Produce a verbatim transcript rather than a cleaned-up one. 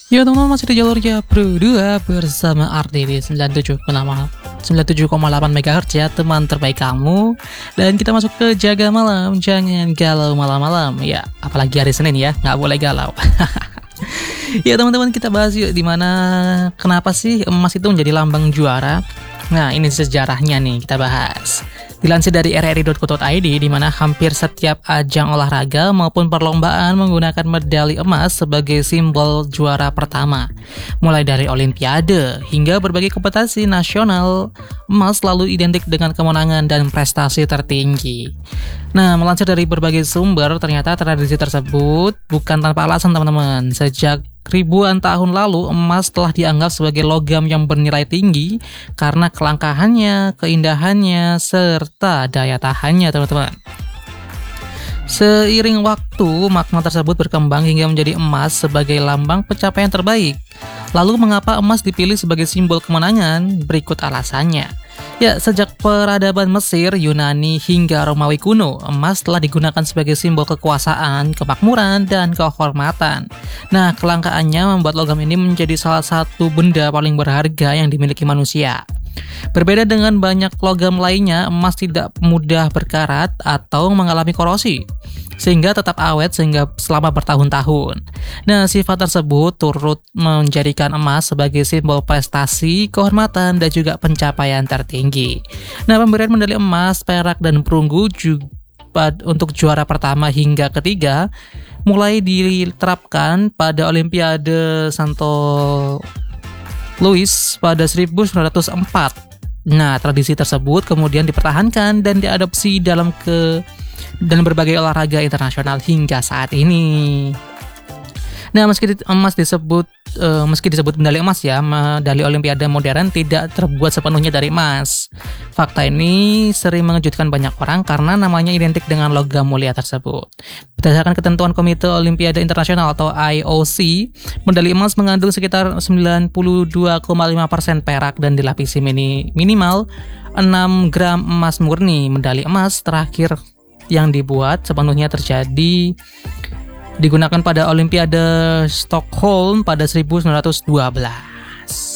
Ya teman-teman, masih di jalur Japro dua bersama Ardi di sembilan puluh tujuh koma delapan megahertz ya teman terbaik kamu. Dan kita masuk ke jaga malam, jangan galau malam-malam ya, apalagi hari Senin ya, nggak boleh galau. Ya teman-teman, kita bahas yuk dimana kenapa sih emas itu menjadi lambang juara. Nah, ini sejarahnya nih kita bahas. Dilansir dari r r i dot co dot i d, di mana hampir setiap ajang olahraga maupun perlombaan menggunakan medali emas sebagai simbol juara pertama. Mulai dari olimpiade hingga berbagai kompetisi nasional, emas selalu identik dengan kemenangan dan prestasi tertinggi. Nah, melansir dari berbagai sumber, ternyata tradisi tersebut bukan tanpa alasan teman-teman. Sejak ribuan tahun lalu, emas telah dianggap sebagai logam yang bernilai tinggi karena kelangkahannya, keindahannya, serta daya tahannya, teman-teman. Seiring waktu, makna tersebut berkembang hingga menjadi emas sebagai lambang pencapaian terbaik. Lalu, mengapa emas dipilih sebagai simbol kemenangan? Berikut alasannya. Ya, sejak peradaban Mesir, Yunani, hingga Romawi kuno, emas telah digunakan sebagai simbol kekuasaan, kemakmuran, dan kehormatan. Nah, kelangkaannya membuat logam ini menjadi salah satu benda paling berharga yang dimiliki manusia. Berbeda dengan banyak logam lainnya, emas tidak mudah berkarat atau mengalami korosi, sehingga tetap awet sehingga selama bertahun-tahun. Nah, sifat tersebut turut menjadikan emas sebagai simbol prestasi, kehormatan, dan juga pencapaian tertinggi. Nah, pemberian medali emas, perak, dan perunggu juga untuk juara pertama hingga ketiga mulai diterapkan pada Olimpiade Santo Louis pada seribu sembilan ratus empat. Nah, tradisi tersebut kemudian dipertahankan dan diadopsi dalam ke dan berbagai olahraga internasional hingga saat ini. Nah, meski emas disebut uh, meski disebut medali emas ya, medali Olimpiade modern tidak terbuat sepenuhnya dari emas. Fakta ini sering mengejutkan banyak orang karena namanya identik dengan logam mulia tersebut. Berdasarkan ketentuan Komite Olimpiade Internasional atau I O C, medali emas mengandung sekitar sembilan puluh dua koma lima persen perak dan dilapisi mini, minimal enam gram emas murni. Medali emas terakhir yang dibuat sepenuhnya terjadi digunakan pada Olimpiade Stockholm pada seribu sembilan ratus dua belas.